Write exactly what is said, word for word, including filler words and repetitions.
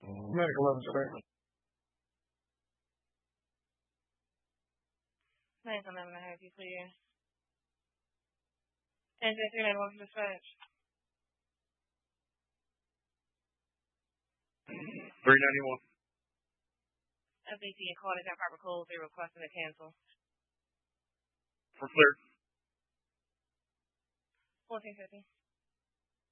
Medical emergency. Thanks, I'm having to have you clear. And just your name was dispatch. three ninety-one. F B C and call is improper calls. They're requesting to cancel. For clear. fourteen fifty.